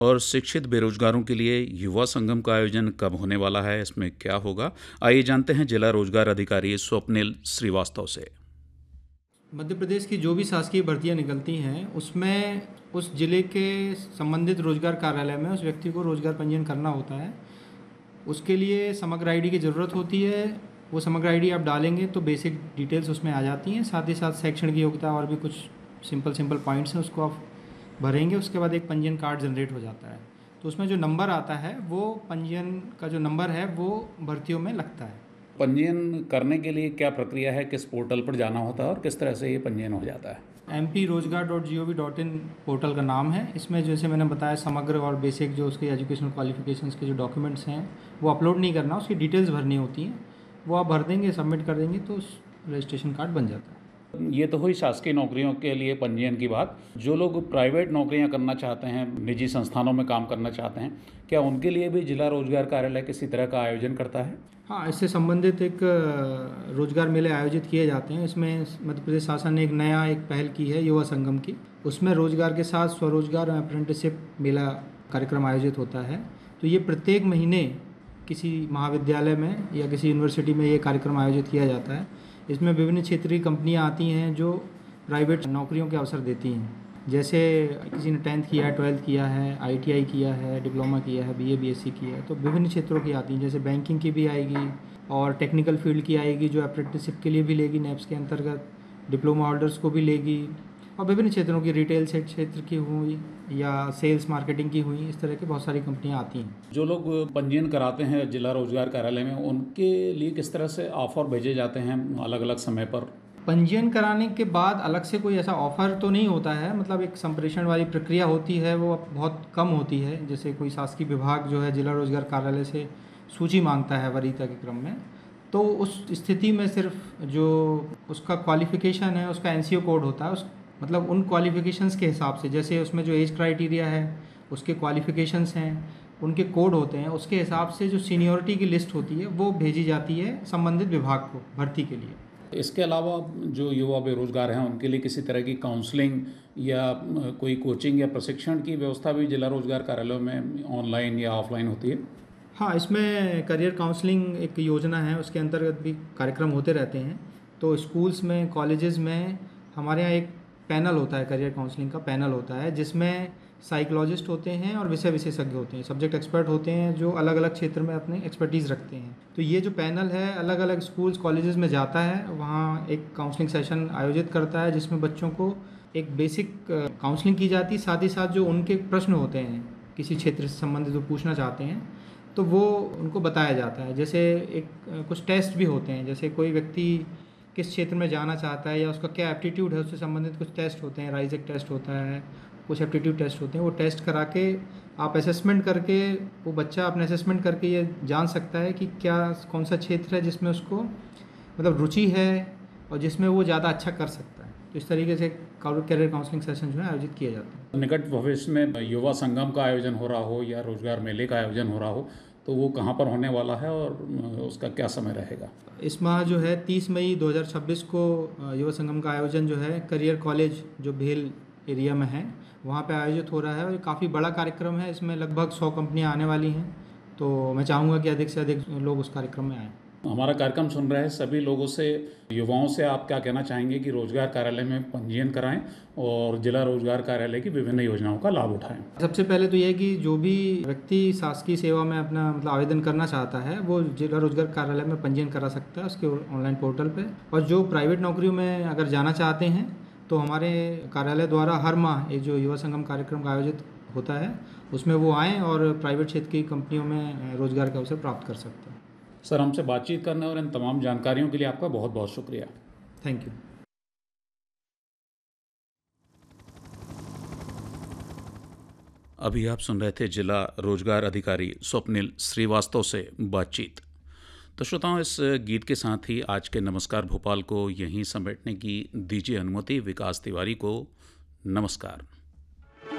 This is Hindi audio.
और शिक्षित बेरोजगारों के लिए युवा संगम का आयोजन कब होने वाला है, इसमें क्या होगा? आइए जानते हैं जिला रोजगार अधिकारी स्वप्निल श्रीवास्तव से। मध्य प्रदेश की जो भी शासकीय भर्तियां निकलती हैं उसमें उस जिले के संबंधित रोजगार कार्यालय में उस व्यक्ति को रोजगार पंजीयन करना होता है। उसके लिए समग्र आईडी की ज़रूरत होती है। वो समग्र आईडी आप डालेंगे तो बेसिक डिटेल्स उसमें आ जाती हैं। साथ ही साथ शैक्षणिक योग्यता और भी कुछ सिंपल पॉइंट्स हैं, उसको आप भरेंगे। उसके बाद एक पंजीयन कार्ड जनरेट हो जाता है। तो उसमें जो नंबर आता है वो पंजीयन का जो नंबर है वो भर्तियों में लगता है। पंजीयन करने के लिए क्या प्रक्रिया है, किस पोर्टल पर जाना होता है और kiस तरह से ये पंजीयन हो जाता है? mprozgar.gov.in पोर्टल का नाम है। इसमें जैसे मैंने बताया समग्र और बेसिक जो उसके एजुकेशनल क्वालिफिकेशंस के जो डॉक्यूमेंट्स हैं वो अपलोड नहीं करना, उसकी डिटेल्स भरनी होती हैं। वो आप भर देंगे, सबमिट कर देंगे तो रजिस्ट्रेशन कार्ड बन जाता है। ये तो हुई शासकीय नौकरियों के लिए पंजीयन की बात। जो लोग प्राइवेट नौकरियां करना चाहते हैं, निजी संस्थानों में काम करना चाहते हैं, क्या उनके लिए भी जिला रोजगार कार्यालय किसी तरह का आयोजन करता है? हाँ, इससे संबंधित एक रोजगार मेले आयोजित किए जाते हैं। इसमें मध्य प्रदेश शासन ने एक पहल की है युवा संगम की। उसमें रोजगार के साथ स्वरोजगार और अप्रेंटिसशिप मेला कार्यक्रम आयोजित होता है। तो ये प्रत्येक महीने किसी महाविद्यालय में या किसी यूनिवर्सिटी में ये कार्यक्रम आयोजित किया जाता है। इसमें विभिन्न क्षेत्रीय कंपनियां आती हैं जो प्राइवेट नौकरियों के अवसर देती हैं। जैसे किसी ने 10th किया है, 12th किया है, ITI किया है, डिप्लोमा किया है, BA BSc किया है, तो विभिन्न क्षेत्रों की आती हैं। जैसे बैंकिंग की भी आएगी और टेक्निकल फील्ड की आएगी जो अप्रेंटिसशिप के लिए भी लेगी, NAPS के अंतर्गत डिप्लोमा होल्डर्स को भी लेगी। और विभिन्न क्षेत्रों की, रिटेल से क्षेत्र की हुई या सेल्स मार्केटिंग की हुई, इस तरह की बहुत सारी कंपनियां आती हैं। जो लोग पंजीयन कराते हैं जिला रोजगार कार्यालय में, उनके लिए किस तरह से ऑफर भेजे जाते हैं अलग अलग समय पर? पंजीयन कराने के बाद अलग से कोई ऐसा ऑफ़र तो नहीं होता है। मतलब एक संप्रेषण वाली प्रक्रिया होती है, वो बहुत कम होती है। जैसे कोई शासकीय विभाग जो है जिला रोजगार कार्यालय से सूची मांगता है वरीयता के क्रम में, तो उस स्थिति में सिर्फ जो उसका क्वालिफ़िकेशन है उसका NCO कोड होता है। उस मतलब उन क्वालिफ़िकेशंस के हिसाब से, जैसे उसमें जो एज क्राइटेरिया है, उसके क्वालिफ़िकेशंस हैं, उनके कोड होते हैं, उसके हिसाब से जो सीनियरिटी की लिस्ट होती है वो भेजी जाती है संबंधित विभाग को भर्ती के लिए। इसके अलावा जो युवा बेरोजगार हैं उनके लिए किसी तरह की काउंसलिंग या कोई कोचिंग या प्रशिक्षण की व्यवस्था भी जिला रोजगार कार्यालयों में ऑनलाइन या ऑफलाइन होती है? हाँ, इसमें करियर काउंसलिंग एक योजना है, उसके अंतर्गत भी कार्यक्रम होते रहते हैं। तो स्कूल्स में, कॉलेजेस में हमारे यहाँ एक पैनल होता है, करियर काउंसलिंग का पैनल होता है, जिसमें साइकोलॉजिस्ट होते हैं और विषय विशेषज्ञ होते हैं, सब्जेक्ट एक्सपर्ट होते हैं जो अलग अलग क्षेत्र में अपने एक्सपर्टीज़ रखते हैं। तो ये जो पैनल है अलग अलग स्कूल्स कॉलेजेस में जाता है, वहाँ एक काउंसलिंग सेशन आयोजित करता है जिसमें बच्चों को एक बेसिक काउंसलिंग की जाती है। साथ ही साथ जो उनके प्रश्न होते हैं किसी क्षेत्र से संबंधित जो पूछना चाहते हैं तो वो उनको बताया जाता है। जैसे एक कुछ टेस्ट भी होते हैं, जैसे कोई व्यक्ति किस क्षेत्र में जाना चाहता है या उसका क्या एप्टीट्यूड है, उससे संबंधित कुछ टेस्ट होते हैं। राइज एक टेस्ट होता है, कुछ एप्टीट्यूड टेस्ट होते हैं। वो टेस्ट करा के आप असेसमेंट करके, वो बच्चा अपने असेसमेंट करके ये जान सकता है कि क्या कौन सा क्षेत्र है जिसमें उसको मतलब रुचि है और जिसमें वो ज़्यादा अच्छा कर सकता है। तो इस तरीके से करियर काउंसलिंग सेशन जो है आयोजित किए जाते हैं। निकट भविष्य में युवा संगम का आयोजन हो रहा हो या रोजगार मेले का आयोजन हो रहा हो तो वो कहाँ पर होने वाला है और उसका क्या समय रहेगा? इस माह जो है 30 मई 2026 को युवा संगम का आयोजन जो है करियर कॉलेज जो भेल एरिया में है वहाँ पे आयोजित हो रहा है। और ये काफ़ी बड़ा कार्यक्रम है, इसमें लगभग 100 कंपनियाँ आने वाली हैं। तो मैं चाहूँगा कि अधिक से अधिक लोग उस कार्यक्रम में आएँ। हमारा कार्यक्रम सुन रहे हैं सभी लोगों से, युवाओं से आप क्या कहना चाहेंगे कि रोजगार कार्यालय में पंजीयन कराएं और जिला रोजगार कार्यालय की विभिन्न योजनाओं का लाभ उठाएं? सबसे पहले तो ये है कि जो भी व्यक्ति शासकीय सेवा में अपना मतलब आवेदन करना चाहता है वो जिला रोजगार कार्यालय में पंजीयन करा सकता है उसके ऑनलाइन पोर्टल पे। और जो प्राइवेट नौकरियों में अगर जाना चाहते हैं तो हमारे कार्यालय द्वारा हर माह एक जो युवा संगम कार्यक्रम का आयोजित होता है उसमें वो आएँ और प्राइवेट क्षेत्र की कंपनियों में रोजगार के अवसर प्राप्त कर सकते हैं। सर, हमसे बातचीत करने और इन तमाम जानकारियों के लिए आपका बहुत बहुत शुक्रिया। Thank you. अभी आप सुन रहे थे जिला रोजगार अधिकारी स्वप्निल श्रीवास्तव से बातचीत। तो श्रोताओं, इस गीत के साथ ही आज के नमस्कार भोपाल को यहीं समेटने की दीजिए अनुमति। विकास तिवारी को नमस्कार।